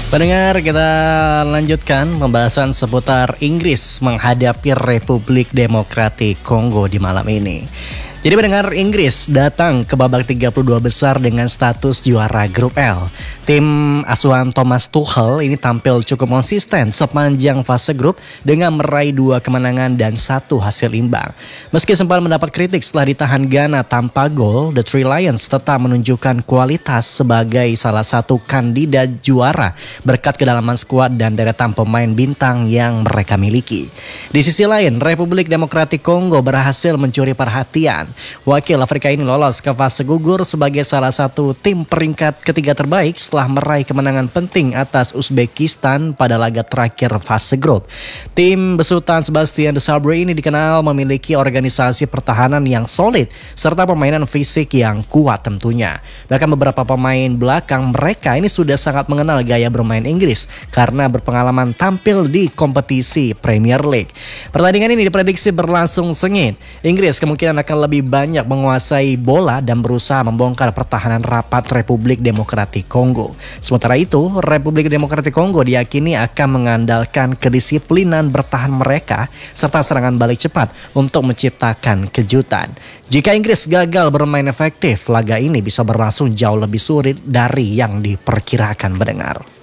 Pendengar, kita lanjutkan pembahasan seputar Inggris menghadapi Republik Demokratik Kongo di malam ini. Jadi pendengar, Inggris datang ke babak 32 besar dengan status juara grup L. Tim asuhan Thomas Tuchel ini tampil cukup konsisten sepanjang fase grup dengan meraih 2 kemenangan dan 1 hasil imbang. Meski sempat mendapat kritik setelah ditahan Ghana tanpa gol, The Three Lions tetap menunjukkan kualitas sebagai salah satu kandidat juara berkat kedalaman skuad dan deretan pemain bintang yang mereka miliki. Di sisi lain, Republik Demokratik Kongo berhasil mencuri perhatian. Wakil Afrika ini lolos ke fase gugur sebagai salah satu tim peringkat ketiga terbaik setelah meraih kemenangan penting atas Uzbekistan pada laga terakhir fase grup. Tim besutan Sebastien Desabre ini dikenal memiliki organisasi pertahanan yang solid serta permainan fisik yang kuat tentunya. Bahkan beberapa pemain belakang mereka ini sudah sangat mengenal gaya bermain Inggris karena berpengalaman tampil di kompetisi Premier League. Pertandingan ini diprediksi berlangsung sengit. Inggris kemungkinan akan lebih banyak menguasai bola dan berusaha membongkar pertahanan rapat Republik Demokratik Kongo. Sementara itu, Republik Demokratik Kongo diyakini akan mengandalkan kedisiplinan bertahan mereka serta serangan balik cepat untuk menciptakan kejutan. Jika Inggris gagal bermain efektif, laga ini bisa berlangsung jauh lebih sulit dari yang diperkirakan pendengar.